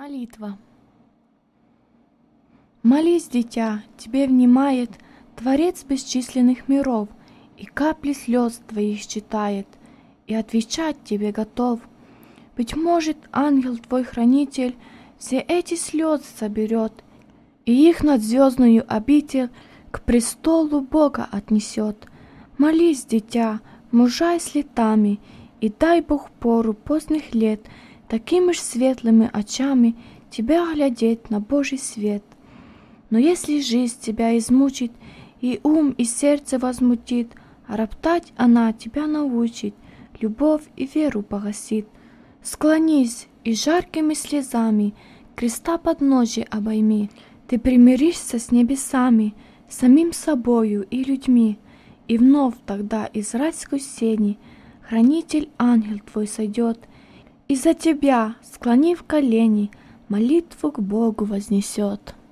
Молитва. Молись, дитя, тебе внимает Творец бесчисленных миров, и капли слез твоих считает, и отвечать тебе готов. Быть может, ангел твой хранитель все эти слезы соберет, и их над звездную обитель к престолу Бога отнесет. Молись, дитя, мужай с летами, и дай Бог пору поздних лет такими ж светлыми очами тебя глядеть на Божий свет. Но если жизнь тебя измучит, и ум, и сердце возмутит, роптать она тебя научит, любовь и веру погасит. Склонись и жаркими слезами креста подножие обойми. Ты примиришься с небесами, самим собою и людьми, и вновь тогда из райской сени хранитель ангел твой сойдет, и за тебя, склонив колени, молитву к Богу вознесет.